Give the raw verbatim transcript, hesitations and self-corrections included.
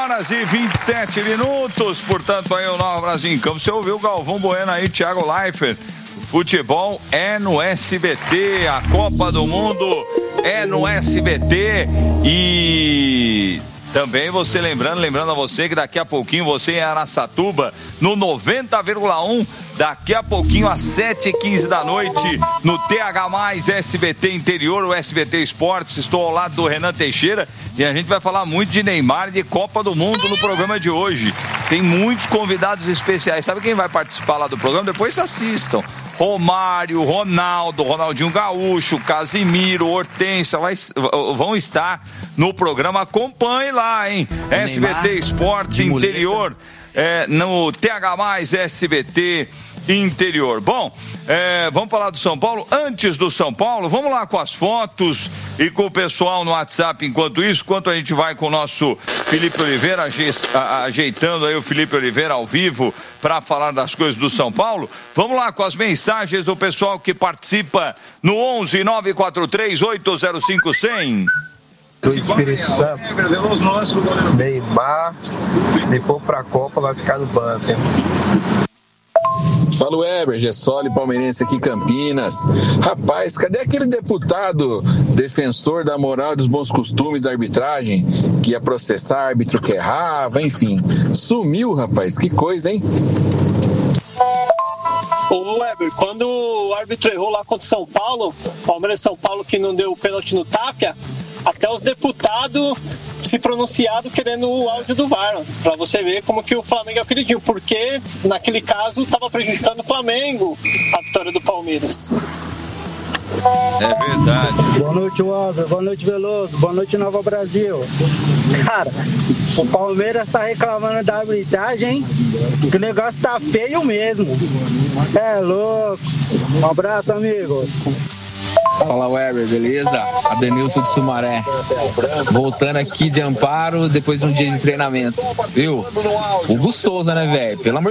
horas e vinte e sete minutos, portanto, aí o Nova Brasil em Campo. Você ouviu o Galvão Bueno aí, Thiago Leifert. Futebol é no S B T, a Copa do Mundo é no S B T. E também você lembrando, lembrando a você que daqui a pouquinho você em Araçatuba, no noventa vírgula um, daqui a pouquinho às sete e quinze da noite, no T H mais S B T Interior, o S B T Esportes. Estou ao lado do Renan Teixeira e a gente vai falar muito de Neymar e de Copa do Mundo no programa de hoje. Tem muitos convidados especiais. Sabe quem vai participar lá do programa? Depois assistam. Romário, Ronaldo, Ronaldinho Gaúcho, Casimiro, Hortência vai, vão estar no programa. Acompanhe lá, hein? O S B T Neymar, Esportes Interior, é, no T H mais S B T Interior. Bom, é, vamos falar do São Paulo. Antes do São Paulo, vamos lá com as fotos e com o pessoal no WhatsApp. Enquanto isso, enquanto a gente vai com o nosso Felipe Oliveira, ajeitando aí o Felipe Oliveira ao vivo para falar das coisas do São Paulo, vamos lá com as mensagens do pessoal que participa no onze nove quatro três oito zero cinco cem. Do Espírito Santo, Neymar, se for pra Copa, vai ficar no banco, hein? Fala, Weber, Gessoli, palmeirense aqui em Campinas. Rapaz, cadê aquele deputado defensor da moral e dos bons costumes da arbitragem, que ia processar árbitro que errava, enfim. Sumiu, rapaz, que coisa, hein? Ô Weber, quando o árbitro errou lá contra o São Paulo, Palmeiras e São Paulo, que não deu o pênalti no Tapia, até os deputados se pronunciaram querendo o áudio do V A R, para você ver como que o Flamengo é o queridinho, porque naquele caso estava prejudicando o Flamengo a vitória do Palmeiras. É verdade. Boa noite, Walter. Boa noite, Veloso. Boa noite, Nova Brasil. Cara, o Palmeiras tá reclamando da arbitragem, hein? Que o negócio tá feio mesmo. É louco. Um abraço, amigos. Fala, Weber, beleza? Adenilson de Sumaré. Voltando aqui de Amparo depois de um dia de treinamento. Viu? Hugo Souza, né, velho? Pelo amor